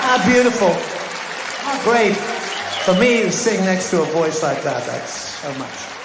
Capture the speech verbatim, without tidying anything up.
Ah, beautiful. Ah, great. For me to sing next to a voice like that, that's so much.